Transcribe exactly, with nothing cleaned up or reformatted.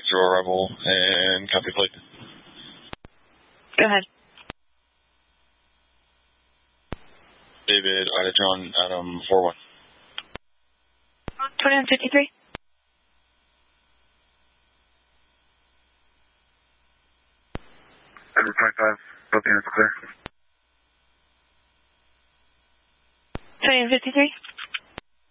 zero Rebel, and copy plate. Go ahead. David, Ida John, Adam, four one. twenty-one fifty-three. Edward twenty-five, both units clear. twenty-one fifty-three.